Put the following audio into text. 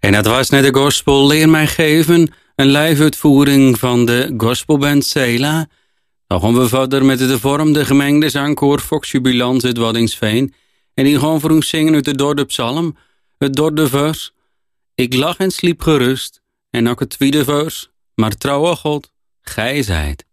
En dat was net de gospel Leer mij geven, een live-uitvoering van de gospelband Sela. Dan gaan we verder met de vormde gemengde zangkoor Fox Jubilans uit Waddinxveen. En die gaan voor ons zingen uit de derde psalm, het derde vers. Ik lag en sliep gerust, en ook het tweede vers. Maar trouwe God, gij zijt.